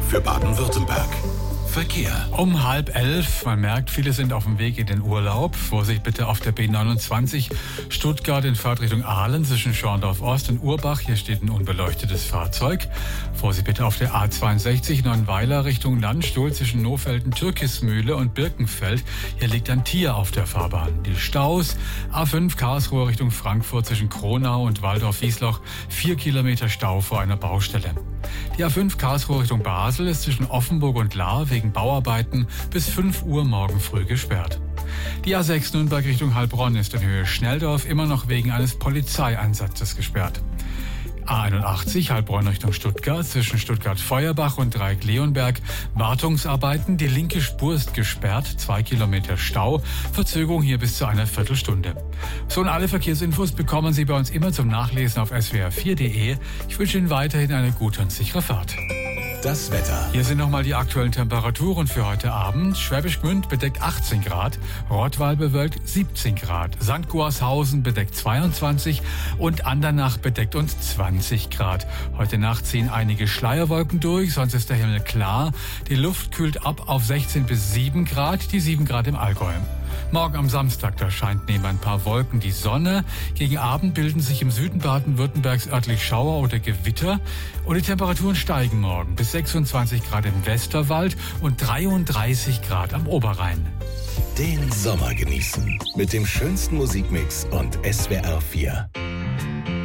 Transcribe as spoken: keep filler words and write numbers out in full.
für Baden-Württemberg. Verkehr. Um halb elf, man merkt, viele sind auf dem Weg in den Urlaub. Vorsicht bitte auf der B neunundzwanzig Stuttgart in Fahrtrichtung Aalen zwischen Schorndorf Ost und Urbach. Hier steht ein unbeleuchtetes Fahrzeug. Vorsicht bitte auf der A zweiundsechzig Neunweiler Richtung Landstuhl zwischen Nohfelden, Türkismühle und Birkenfeld. Hier liegt ein Tier auf der Fahrbahn. Die Staus. A fünf Karlsruhe Richtung Frankfurt zwischen Kronau und Waldorf-Wiesloch. Vier Kilometer Stau vor einer Baustelle. Die A fünf Karlsruhe Richtung Basel ist zwischen Offenburg und Lahr wegen Bauarbeiten bis fünf Uhr morgen früh gesperrt. Die A sechs Nürnberg Richtung Heilbronn ist in Höhe Schnelldorf immer noch wegen eines Polizeieinsatzes gesperrt. A einundachtzig Heilbronn Richtung Stuttgart zwischen Stuttgart-Feuerbach und Dreieck-Leonberg. Wartungsarbeiten, die linke Spur ist gesperrt, zwei Kilometer Stau, Verzögerung hier bis zu einer Viertelstunde. So, und alle Verkehrsinfos bekommen Sie bei uns immer zum Nachlesen auf s w r vier punkt d e. Ich wünsche Ihnen weiterhin eine gute und sichere Fahrt. Das Wetter. Hier sind nochmal die aktuellen Temperaturen für heute Abend. Schwäbisch Gmünd bedeckt achtzehn Grad, Rottweil bewölkt siebzehn Grad, Sankt Goarshausen bedeckt zweiundzwanzig und Andernach bedeckt uns zwanzig Grad. Heute Nacht ziehen einige Schleierwolken durch, sonst ist der Himmel klar. Die Luft kühlt ab auf sechzehn bis sieben Grad, die sieben Grad im Allgäu. Morgen am Samstag, da scheint neben ein paar Wolken die Sonne. Gegen Abend bilden sich im Süden Baden-Württembergs örtlich Schauer oder Gewitter. Und die Temperaturen steigen morgen bis sechsundzwanzig Grad im Westerwald und dreiunddreißig Grad am Oberrhein. Den Sommer genießen mit dem schönsten Musikmix und S W R vier.